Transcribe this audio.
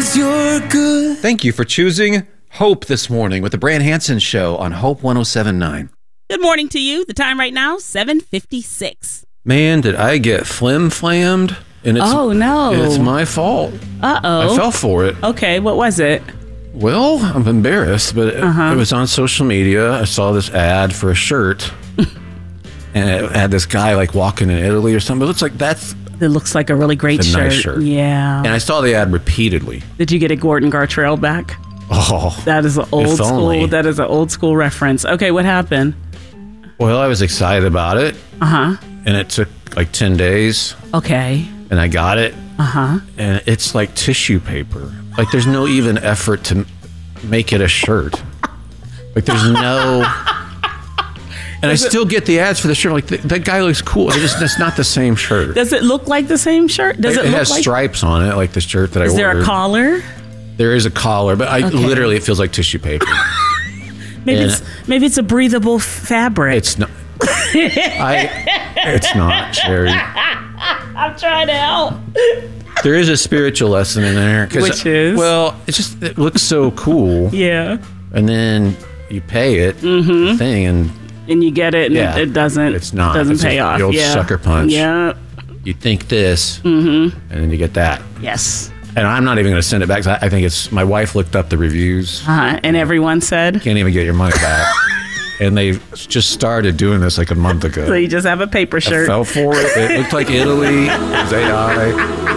'cause you're good. Thank you for choosing Hope this morning with the Brand Hansen Show on Hope 107.9. Good morning to you. The time right now, 7:56. Man, did I get flim-flammed? And it's, Oh, no. It's my fault. Uh-oh. I fell for it. Okay, what was it? Well, I'm embarrassed, but it was on social media. I saw this ad for a shirt, and it had this guy like walking in Italy or something. It looks like It looks like a really great it's a shirt. nice shirt. Yeah. And I saw the ad repeatedly. Did you get a Gordon Gartrell back? Oh, That is an old if school. only. That is an old school reference. Okay, what happened? Well, I was excited about it, and it took like 10 days, Okay. and I got it, and it's like tissue paper. Like there's no even effort to make it a shirt. Like there's no... And I still get the ads for the shirt. Like, that guy looks cool. That's not the same shirt. Does it look like the same shirt? Does it It look has like... stripes on it, like the shirt that I ordered. Is there a collar? There is a collar, but literally it feels like tissue paper. Maybe And maybe it's a breathable fabric. It's not. It's not, Sherry. I'm trying to help. There is a spiritual lesson in there. Which is? Well, it looks so cool. Yeah. And then you pay it, thing, and And you get it, and Yeah. it doesn't. It's not. Doesn't It's pay just off. the old yeah. sucker punch. Yeah. you think this, and then you get that. Yes. And I'm not even going to send it back. 'Cause I think it's my wife looked up the reviews. And everyone said. Can't even get your money back. And they just started doing this like a month ago. So you just have a paper I shirt. fell for it. It looked like Italy. It was AI.